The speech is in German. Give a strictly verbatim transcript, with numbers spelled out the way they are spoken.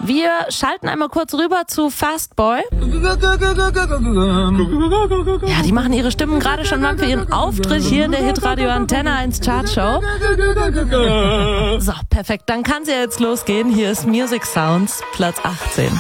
Wir schalten einmal kurz rüber zu Fastboy. Ja, die machen ihre Stimmen gerade schon mal für ihren Auftritt hier in der Hitradio Antenne eins Chartshow. So, perfekt. Dann kann es ja jetzt losgehen. Hier ist Music Sounds, Platz achtzehn.